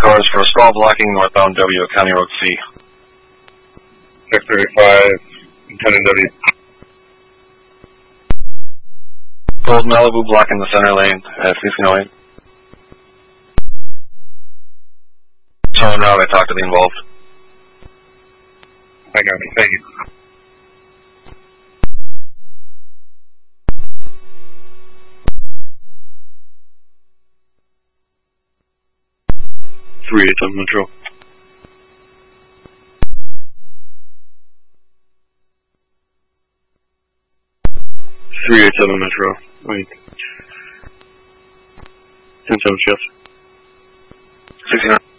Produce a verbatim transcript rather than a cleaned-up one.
cars for a stall blocking northbound W at County Road C. Check thirty-five, Lieutenant W. Gold Malibu blocking the center lane at fifteen oh eight. Turn around, I talked to the involved. I got it, thank you. three eighty-seven Metro. three eighty-seven Metro. Wait. ten seven shift. sixty-nine.